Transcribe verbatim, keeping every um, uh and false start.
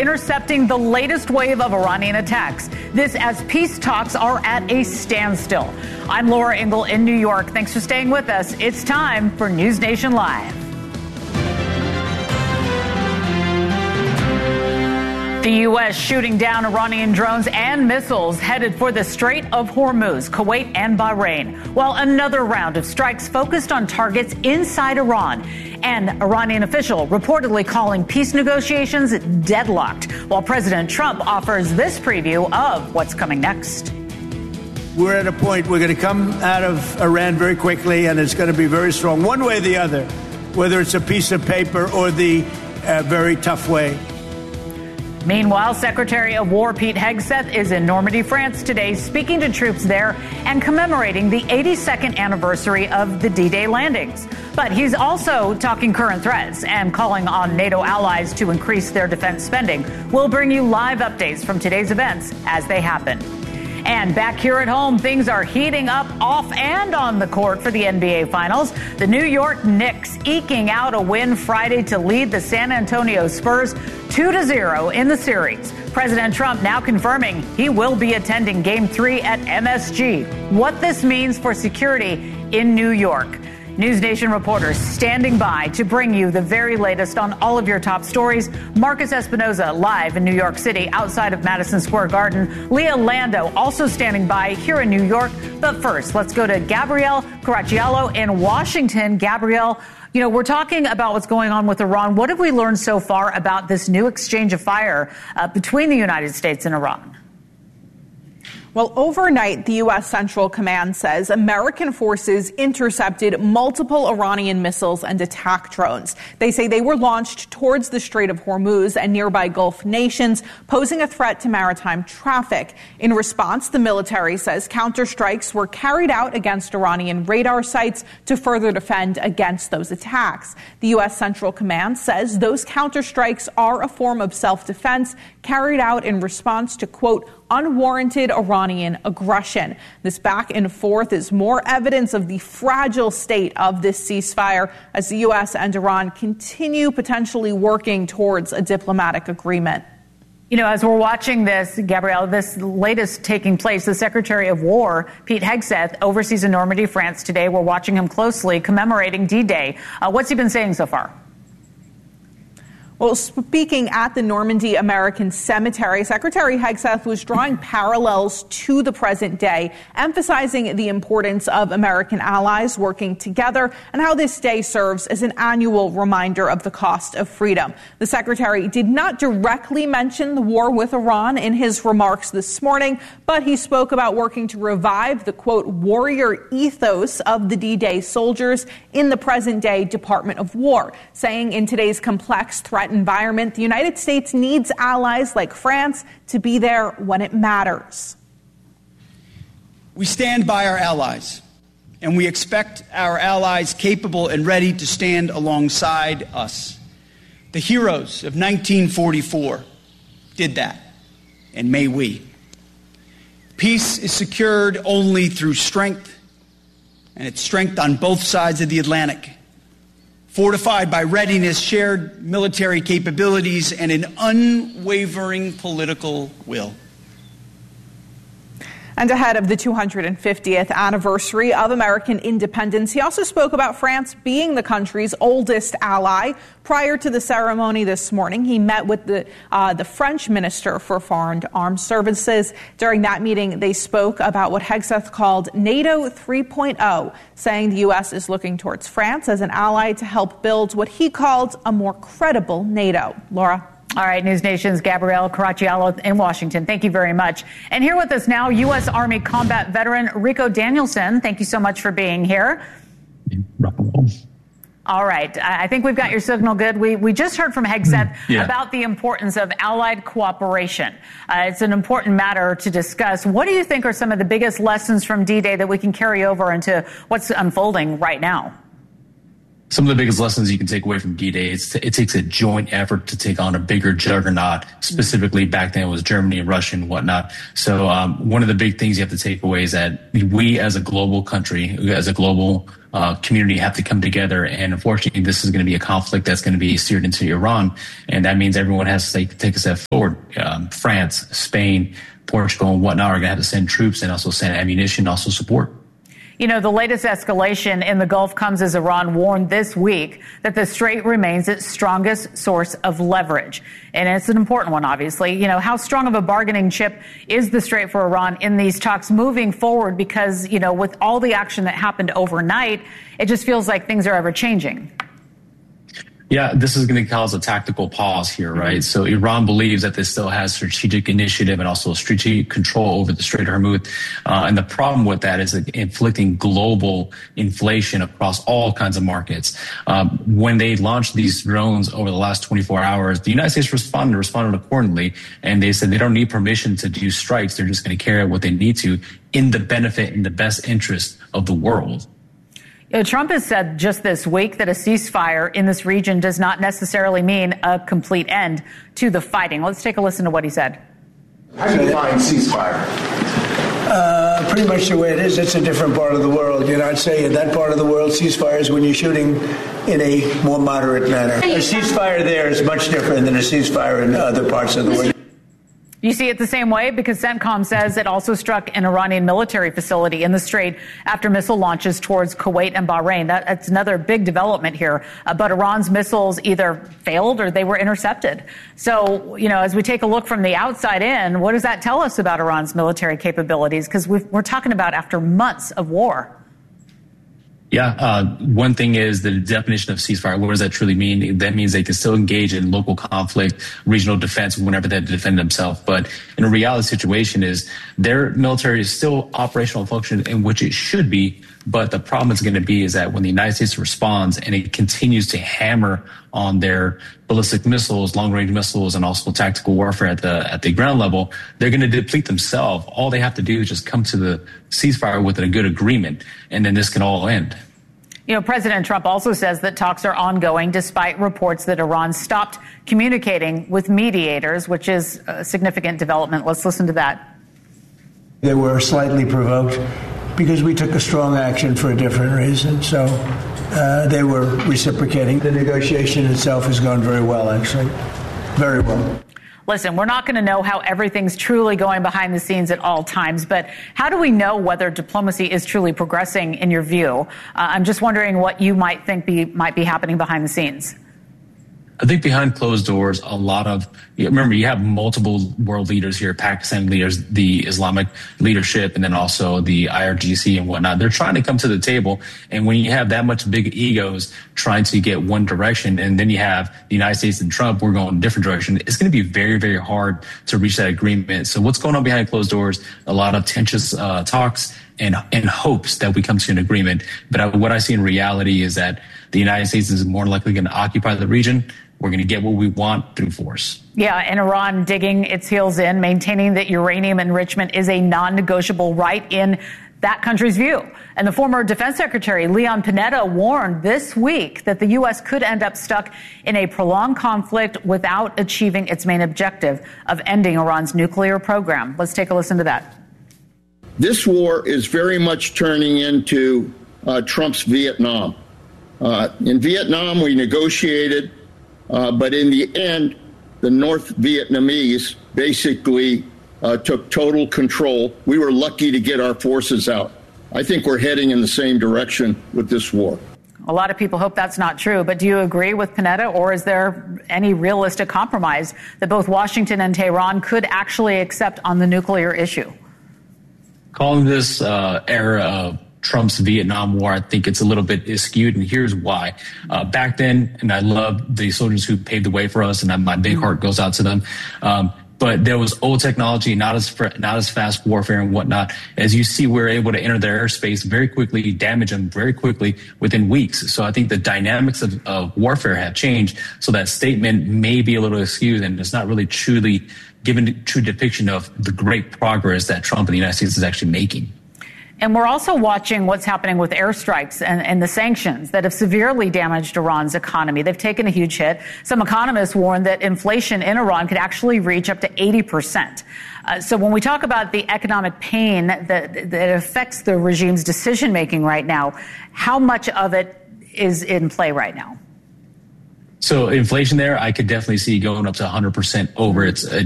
intercepting the latest wave of Iranian attacks. This as peace talks are at a standstill. I'm Laura Ingle in New York. Thanks for staying with us. It's time for News Nation Live. The U S shooting down Iranian drones and missiles headed for the Strait of Hormuz, Kuwait and Bahrain, while another round of strikes focused on targets inside Iran. An Iranian official reportedly calling peace negotiations deadlocked, while President Trump offers this preview of what's coming next. We're at a point we're going to come out of Iran very quickly, and it's going to be very strong, one way or the other, whether it's a piece of paper or the uh, very tough way. Meanwhile, Secretary of War Pete Hegseth is in Normandy, France today, speaking to troops there and commemorating the eighty-second anniversary of the D-Day landings. But he's also talking current threats and calling on NATO allies to increase their defense spending. We'll bring you live updates from today's events as they happen. And back here at home, things are heating up off and on the court for the N B A Finals. The New York Knicks eking out a win Friday to lead the San Antonio Spurs two to zero in the series. President Trump now confirming he will be attending Game three at M S G. What this means for security in New York. News Nation reporters standing by to bring you the very latest on all of your top stories. Marcus Espinoza live in New York City outside of Madison Square Garden. Leah Lando also standing by here in New York. But first, let's go to Gabrielle Caracciolo in Washington. Gabrielle, you know, we're talking about what's going on with Iran. What have we learned so far about this new exchange of fire uh, between the United States and Iran? Well, overnight, the U S. Central Command says American forces intercepted multiple Iranian missiles and attack drones. They say they were launched towards the Strait of Hormuz and nearby Gulf nations, posing a threat to maritime traffic. In response, the military says counterstrikes were carried out against Iranian radar sites to further defend against those attacks. The U S. Central Command says those counterstrikes are a form of self-defense carried out in response to, quote, unwarranted Iranian aggression. This back and forth is more evidence of the fragile state of this ceasefire as the U S and Iran continue potentially working towards a diplomatic agreement. You know, as we're watching this, Gabrielle, this latest taking place, the Secretary of War, Pete Hegseth, overseas in Normandy, France today. We're watching him closely commemorating D-Day. Uh, what's he been saying so far? Well, speaking at the Normandy American Cemetery, Secretary Hegseth was drawing parallels to the present day, emphasizing the importance of American allies working together and how this day serves as an annual reminder of the cost of freedom. The secretary did not directly mention the war with Iran in his remarks this morning, but he spoke about working to revive the, quote, warrior ethos of the D-Day soldiers in the present day Department of War, saying in today's complex threat environment, the United States needs allies like France to be there when it matters. We stand by our allies, and we expect our allies capable and ready to stand alongside us. The heroes of nineteen forty-four did that, and may we. Peace is secured only through strength, and it's strength on both sides of the Atlantic. Fortified by readiness, shared military capabilities, and an unwavering political will. And ahead of the two hundred fiftieth anniversary of American independence, he also spoke about France being the country's oldest ally. Prior to the ceremony this morning, he met with the uh, the French Minister for Foreign Armed Services. During that meeting, they spoke about what Hegseth called NATO three point oh, saying the U S is looking towards France as an ally to help build what he called a more credible NATO. Laura? All right, News Nation's Gabrielle Caracciolo in Washington. Thank you very much. And here with us now, U S. Army combat veteran Rico Danielson. Thank you so much for being here. All right. I think we've got your signal good. We we just heard from Hegseth yeah. about the importance of allied cooperation. Uh, it's an important matter to discuss. What do you think are some of the biggest lessons from D-Day that we can carry over into what's unfolding right now? Some of the biggest lessons you can take away from D-Day is it takes a joint effort to take on a bigger juggernaut. Specifically, back then it was Germany and Russia and whatnot. So um, one of the big things you have to take away is that we as a global country, as a global uh, community, have to come together. And unfortunately, this is going to be a conflict that's going to be steered into Iran. And that means everyone has to take, take a step forward. Um, France, Spain, Portugal, and whatnot are going to have to send troops and also send ammunition, also support. You know, the latest escalation in the Gulf comes as Iran warned this week that the Strait remains its strongest source of leverage. And it's an important one, obviously. You know, how strong of a bargaining chip is the Strait for Iran in these talks moving forward? Because, you know, with all the action that happened overnight, it just feels like things are ever changing. Yeah, this is going to cause a tactical pause here, right? So Iran believes that this still has strategic initiative and also strategic control over the Strait of Hormuz. Uh, and the problem with that is inflicting global inflation across all kinds of markets. Um, when they launched these drones over the last twenty-four hours, the United States responded, responded accordingly. And they said they don't need permission to do strikes. They're just going to carry out what they need to in the benefit and the best interest of the world. Trump has said just this week that a ceasefire in this region does not necessarily mean a complete end to the fighting. Let's take a listen to what he said. How do you define ceasefire? Uh, pretty much the way it is. It's a different part of the world. You know, I'd say in that part of the world, ceasefire is when you're shooting in a more moderate manner. A ceasefire there is much different than a ceasefire in other parts of the world. You see it the same way? Because CENTCOM says it also struck an Iranian military facility in the Strait after missile launches towards Kuwait and Bahrain. That, that's another big development here. Uh, but Iran's missiles either failed or they were intercepted. So, you know, as we take a look from the outside in, what does that tell us about Iran's military capabilities? Because we're talking about after months of war. Yeah, uh, one thing is the definition of ceasefire. What does that truly mean? That means they can still engage in local conflict, regional defense whenever they defend themselves. But in a reality situation is their military is still operational function in which it should be. But the problem is going to be is that when the United States responds and it continues to hammer on their ballistic missiles, long-range missiles, and also tactical warfare at the at the ground level, they're going to deplete themselves. All they have to do is just come to the ceasefire with a good agreement, and then this can all end. You know, President Trump also says that talks are ongoing despite reports that Iran stopped communicating with mediators, which is a significant development. Let's listen to that. They were slightly provoked because we took a strong action for a different reason. So uh, they were reciprocating. The negotiation itself has gone very well, actually. Very well. Listen, we're not going to know how everything's truly going behind the scenes at all times, but how do we know whether diplomacy is truly progressing in your view? Uh, I'm just wondering what you might think be, might be happening behind the scenes. I think behind closed doors, a lot of, remember, you have multiple world leaders here, Pakistan leaders, the Islamic leadership, and then also the I R G C and whatnot. They're trying to come to the table. And when you have that much big egos trying to get one direction, and then you have the United States and Trump, we're going a different direction, it's going to be very, very hard to reach that agreement. So what's going on behind closed doors? A lot of tensions uh, talks and, and hopes that we come to an agreement. But I, what I see in reality is that the United States is more likely going to occupy the region. We're going to get what we want through force. Yeah, and Iran digging its heels in, maintaining that uranium enrichment is a non-negotiable right in that country's view. And the former Defense Secretary, Leon Panetta, warned this week that the U S could end up stuck in a prolonged conflict without achieving its main objective of ending Iran's nuclear program. Let's take a listen to that. This war is very much turning into uh, Trump's Vietnam. Uh, in Vietnam, we negotiated. Uh, but in the end, the North Vietnamese basically uh, took total control. We were lucky to get our forces out. I think we're heading in the same direction with this war. A lot of people hope that's not true, but do you agree with Panetta, or is there any realistic compromise that both Washington and Tehran could actually accept on the nuclear issue? Calling this uh, era of Trump's Vietnam War, I think it's a little bit skewed, and here's why. Uh, back then, and I love the soldiers who paved the way for us, and my big heart goes out to them. Um, but there was old technology, not as not as fast warfare and whatnot. As you see, we were able to enter their airspace very quickly, damage them very quickly within weeks. So I think the dynamics of, of warfare have changed. So that statement may be a little skewed, and it's not really truly given a true depiction of the great progress that Trump and the United States is actually making. And we're also watching what's happening with airstrikes and, and the sanctions that have severely damaged Iran's economy. They've taken a huge hit. Some economists warn that inflation in Iran could actually reach up to eighty percent. Uh, so when we talk about the economic pain that, that affects the regime's decision-making right now, how much of it is in play right now? So inflation there, I could definitely see going up to one hundred percent over its